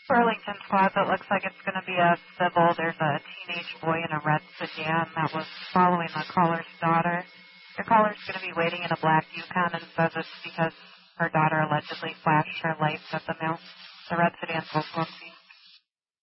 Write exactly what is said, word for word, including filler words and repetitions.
Burlington Plaza, it looks like it's going to be a civil. There's a teenage boy in a red sedan that was following the caller's daughter. The caller's going to be waiting in a black Yukon and says it's because her daughter allegedly flashed her lights at the mill. The red sedan's Volkswagen.